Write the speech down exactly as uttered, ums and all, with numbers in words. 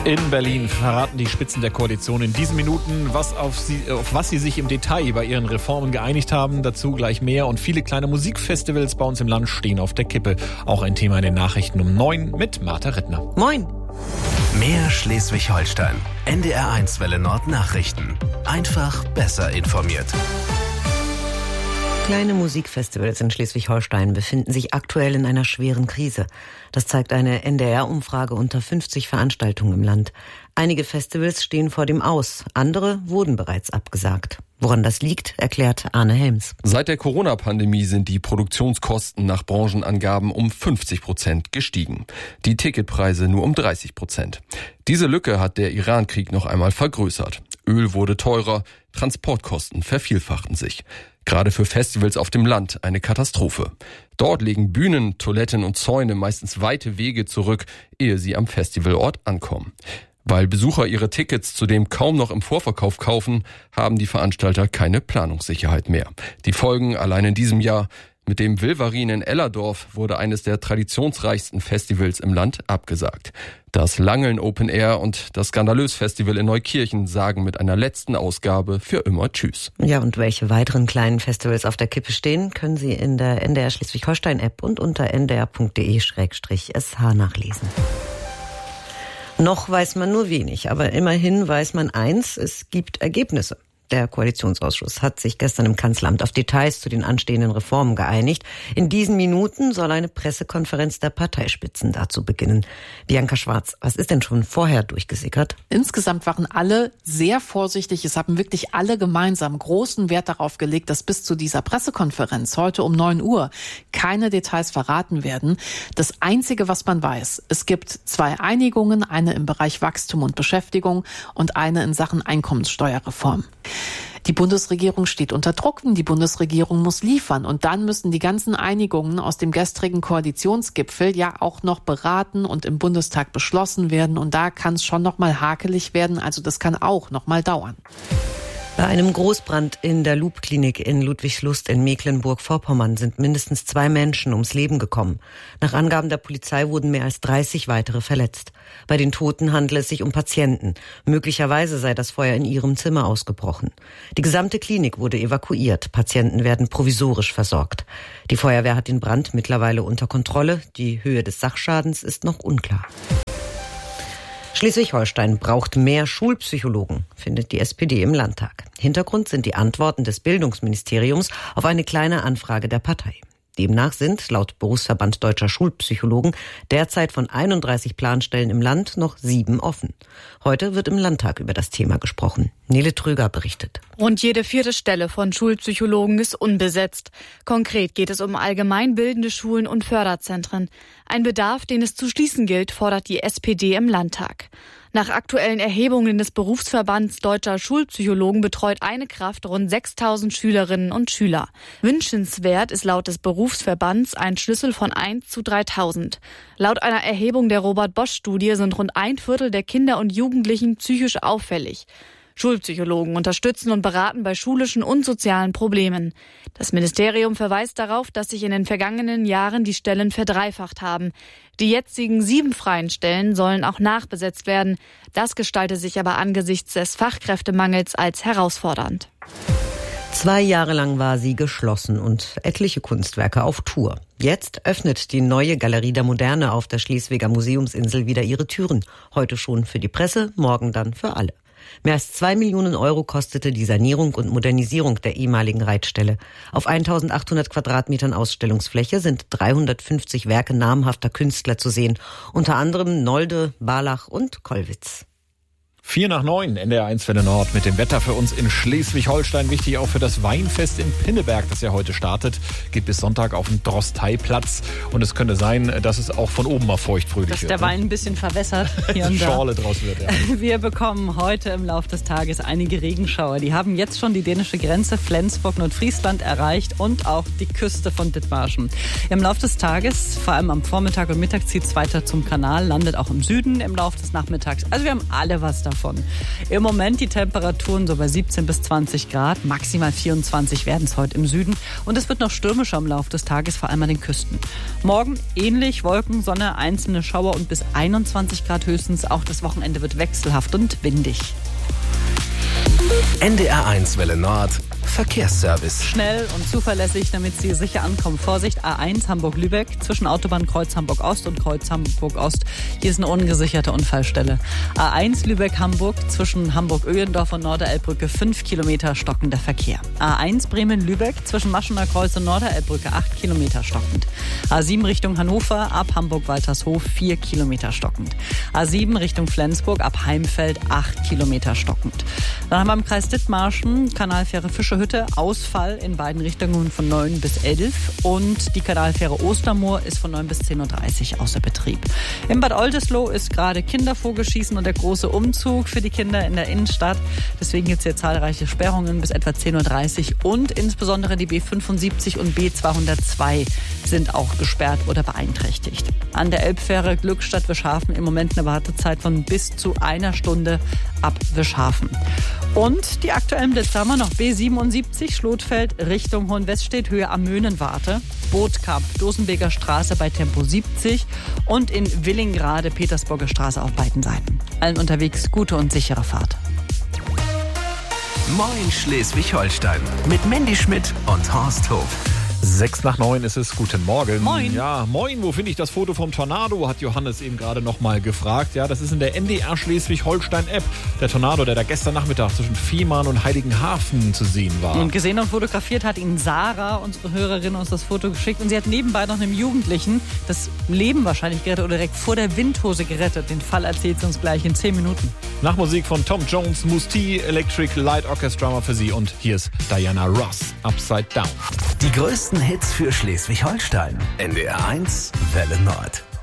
In Berlin verraten die Spitzen der Koalition in diesen Minuten, was auf, sie, auf was sie sich im Detail bei ihren Reformen geeinigt haben. Dazu gleich mehr. Und viele kleine Musikfestivals bei uns im Land stehen auf der Kippe. Auch ein Thema in den Nachrichten um neun mit Martha Rittner. Moin. Mehr Schleswig-Holstein. N D R eins Welle Nord Nachrichten. Einfach besser informiert. Kleine Musikfestivals in Schleswig-Holstein befinden sich aktuell in einer schweren Krise. Das zeigt eine N D R-Umfrage unter fünfzig Veranstaltungen im Land. Einige Festivals stehen vor dem Aus, andere wurden bereits abgesagt. Woran das liegt, erklärt Arne Helms. Seit der Corona-Pandemie sind die Produktionskosten nach Branchenangaben um fünfzig Prozent gestiegen. Die Ticketpreise nur um dreißig Prozent. Diese Lücke hat der Iran-Krieg noch einmal vergrößert. Öl wurde teurer, Transportkosten vervielfachten sich. Gerade für Festivals auf dem Land eine Katastrophe. Dort legen Bühnen, Toiletten und Zäune meistens weite Wege zurück, ehe sie am Festivalort ankommen. Weil Besucher ihre Tickets zudem kaum noch im Vorverkauf kaufen, haben die Veranstalter keine Planungssicherheit mehr. Die Folgen allein in diesem Jahr: Mit dem Wilvarin in Ellerdorf wurde eines der traditionsreichsten Festivals im Land abgesagt. Das Langeln Open Air und das Skandalös Festival in Neukirchen sagen mit einer letzten Ausgabe für immer Tschüss. Ja, und welche weiteren kleinen Festivals auf der Kippe stehen, können Sie in der N D R Schleswig-Holstein-App und unter n d r punkt d e slash s h nachlesen. Noch weiß man nur wenig, aber immerhin weiß man eins: Es gibt Ergebnisse. Der Koalitionsausschuss hat sich gestern im Kanzleramt auf Details zu den anstehenden Reformen geeinigt. In diesen Minuten soll eine Pressekonferenz der Parteispitzen dazu beginnen. Bianca Schwarz, was ist denn schon vorher durchgesickert? Insgesamt waren alle sehr vorsichtig. Es haben wirklich alle gemeinsam großen Wert darauf gelegt, dass bis zu dieser Pressekonferenz heute um neun Uhr keine Details verraten werden. Das Einzige, was man weiß: Es gibt zwei Einigungen, eine im Bereich Wachstum und Beschäftigung und eine in Sachen Einkommenssteuerreform. Die Bundesregierung steht unter Druck, die Bundesregierung muss liefern und dann müssen die ganzen Einigungen aus dem gestrigen Koalitionsgipfel ja auch noch beraten und im Bundestag beschlossen werden, und da kann es schon noch mal hakelig werden, also das kann auch noch mal dauern. Bei einem Großbrand in der Loop-Klinik in Ludwigslust in Mecklenburg-Vorpommern sind mindestens zwei Menschen ums Leben gekommen. Nach Angaben der Polizei wurden mehr als dreißig weitere verletzt. Bei den Toten handelt es sich um Patienten. Möglicherweise sei das Feuer in ihrem Zimmer ausgebrochen. Die gesamte Klinik wurde evakuiert. Patienten werden provisorisch versorgt. Die Feuerwehr hat den Brand mittlerweile unter Kontrolle. Die Höhe des Sachschadens ist noch unklar. Schleswig-Holstein braucht mehr Schulpsychologen, findet die S P D im Landtag. Hintergrund sind die Antworten des Bildungsministeriums auf eine kleine Anfrage der Partei. Demnach sind, laut Berufsverband Deutscher Schulpsychologen, derzeit von einunddreißig Planstellen im Land noch sieben offen. Heute wird im Landtag über das Thema gesprochen. Nele Tröger berichtet. Rund jede vierte Stelle von Schulpsychologen ist unbesetzt. Konkret geht es um allgemeinbildende Schulen und Förderzentren. Ein Bedarf, den es zu schließen gilt, fordert die S P D im Landtag. Nach aktuellen Erhebungen des Berufsverbands Deutscher Schulpsychologen betreut eine Kraft rund sechstausend Schülerinnen und Schüler. Wünschenswert ist laut des Berufsverbands ein Schlüssel von eins zu dreitausend. Laut einer Erhebung der Robert-Bosch-Studie sind rund ein Viertel der Kinder und Jugendlichen psychisch auffällig. Schulpsychologen unterstützen und beraten bei schulischen und sozialen Problemen. Das Ministerium verweist darauf, dass sich in den vergangenen Jahren die Stellen verdreifacht haben. Die jetzigen sieben freien Stellen sollen auch nachbesetzt werden. Das gestaltet sich aber angesichts des Fachkräftemangels als herausfordernd. Zwei Jahre lang war sie geschlossen und etliche Kunstwerke auf Tour. Jetzt öffnet die neue Galerie der Moderne auf der Schleswiger Museumsinsel wieder ihre Türen. Heute schon für die Presse, morgen dann für alle. Mehr als zwei Millionen Euro kostete die Sanierung und Modernisierung der ehemaligen Reitstelle. Auf eintausendachthundert Quadratmetern Ausstellungsfläche sind dreihundertfünfzig Werke namhafter Künstler zu sehen, unter anderem Nolde, Barlach und Kollwitz. Vier nach neun, N D R eins Welle Nord mit dem Wetter für uns in Schleswig-Holstein. Wichtig auch für das Weinfest in Pinneberg, das ja heute startet. Geht bis Sonntag auf dem Drosteiplatz. Und es könnte sein, dass es auch von oben mal feuchtfröhlich dass wird. Dass der Wein ein bisschen verwässert hier und da. Schorle draus wird, ja. Wir bekommen heute im Laufe des Tages einige Regenschauer. Die haben jetzt schon die dänische Grenze, Flensburg, Nordfriesland erreicht und auch die Küste von Dithmarschen. Im Laufe des Tages, vor allem am Vormittag und Mittag, zieht es weiter zum Kanal, landet auch im Süden im Laufe des Nachmittags. Also wir haben alle was davon. davon. Im Moment die Temperaturen so bei siebzehn bis zwanzig Grad, maximal vierundzwanzig werden es heute im Süden. Und es wird noch stürmischer im Laufe des Tages, vor allem an den Küsten. Morgen ähnlich, Wolken, Sonne, einzelne Schauer und bis einundzwanzig Grad höchstens. Auch das Wochenende wird wechselhaft und windig. N D R eins Welle Nord, Verkehrsservice. Schnell und zuverlässig, damit Sie sicher ankommen. Vorsicht, A eins Hamburg-Lübeck zwischen Autobahnkreuz Hamburg-Ost und Kreuz Hamburg-Ost. Hier ist eine ungesicherte Unfallstelle. A eins Lübeck-Hamburg zwischen Hamburg-Öhendorf und Norderelbbrücke fünf Kilometer stockender Verkehr. A eins Bremen-Lübeck zwischen Maschener Kreuz und Norderelbbrücke acht Kilometer stockend. A sieben Richtung Hannover ab Hamburg-Waltershof vier Kilometer stockend. A sieben Richtung Flensburg ab Heimfeld acht Kilometer stockend. Dann haben wir im Kreis Dithmarschen Kanalfähre Fischehütte, Ausfall in beiden Richtungen von neun bis elf und die Kanalfähre Ostermoor ist von neun bis zehn Uhr dreißig außer Betrieb. In Bad Oldesloe ist gerade Kindervogelschießen und der große Umzug für die Kinder in der Innenstadt. Deswegen gibt es hier zahlreiche Sperrungen bis etwa zehn Uhr dreißig und insbesondere die B fünfundsiebzig und B zweihundertzwei sind auch gesperrt oder beeinträchtigt. An der Elbfähre Glückstadt-Wischhafen im Moment eine Wartezeit von bis zu einer Stunde ab Wischhafen. Und die aktuellen Blitze haben wir noch. B siebenundsiebzig Schlotfeld Richtung Hohenweststedt, Höhe am Möhnenwarte. Bootkamp, Dosenbeker Straße bei Tempo siebzig und in Willingrade, Petersburger Straße auf beiden Seiten. Allen unterwegs gute und sichere Fahrt. Moin Schleswig-Holstein mit Mandy Schmidt und Horst Hof. Sechs nach neun ist es. Guten Morgen. Moin. Ja, moin. Wo finde ich das Foto vom Tornado? Hat Johannes eben gerade noch mal gefragt. Ja, das ist in der N D R Schleswig-Holstein-App. Der Tornado, der da gestern Nachmittag zwischen Fehmarn und Heiligenhafen zu sehen war. Und gesehen und fotografiert hat ihn Sarah, unsere Hörerin, uns das Foto geschickt. Und sie hat nebenbei noch einem Jugendlichen das Leben wahrscheinlich gerettet oder direkt vor der Windhose gerettet. Den Fall erzählt sie uns gleich in zehn Minuten. Nach Musik von Tom Jones, Musti, Electric Light Orchestra mal für Sie. Und hier ist Diana Ross, Upside Down. Die größten Hits für Schleswig-Holstein. N D R eins Welle Nord.